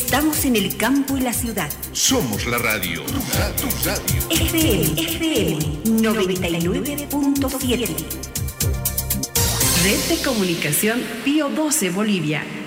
Estamos en el campo y la ciudad. Somos la radio. Tu radio. FM 99.7. Red de Comunicación Pío 12 Bolivia.